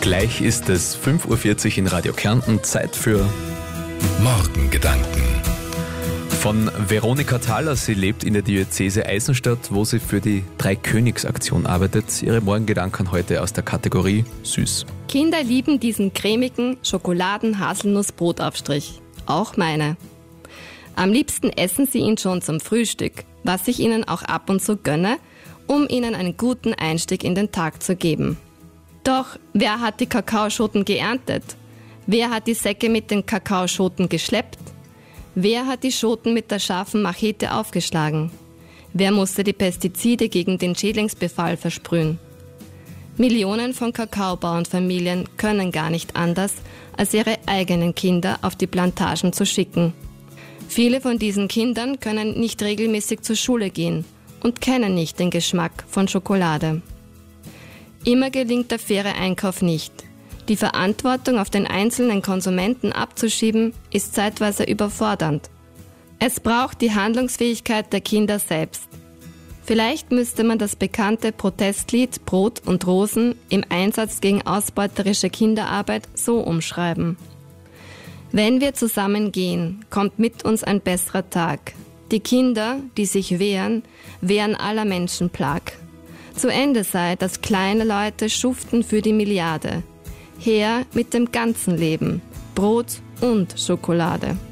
Gleich ist es 5:40 Uhr in Radio Kärnten, Zeit für Morgengedanken. von Veronika Thaler. Sie lebt in der Diözese Eisenstadt, wo sie für die Dreikönigsaktion arbeitet. Ihre Morgengedanken heute aus der Kategorie Süß. Kinder lieben diesen cremigen Schokoladen-Haselnuss-Brotaufstrich. Auch meine. Am liebsten essen sie ihn schon zum Frühstück, was ich ihnen auch ab und zu gönne, um ihnen einen guten Einstieg in den Tag zu geben. Doch wer hat die Kakaoschoten geerntet? Wer hat die Säcke mit den Kakaoschoten geschleppt? Wer hat die Schoten mit der scharfen Machete aufgeschlagen? Wer musste die Pestizide gegen den Schädlingsbefall versprühen? Millionen von Kakaobauernfamilien können gar nicht anders, als ihre eigenen Kinder auf die Plantagen zu schicken. Viele von diesen Kindern können nicht regelmäßig zur Schule gehen und kennen nicht den Geschmack von Schokolade. Immer gelingt der faire Einkauf nicht. Die Verantwortung auf den einzelnen Konsumenten abzuschieben, ist zeitweise überfordernd. Es braucht die Handlungsfähigkeit der Kinder selbst. Vielleicht müsste man das bekannte Protestlied Brot und Rosen im Einsatz gegen ausbeuterische Kinderarbeit so umschreiben. Wenn wir zusammen gehen, kommt mit uns ein besserer Tag. Die Kinder, die sich wehren, wehren aller Menschen Plag. Zu Ende sei, dass kleine Leute schuften für die Milliarde. Her mit dem ganzen Leben, Brot und Schokolade.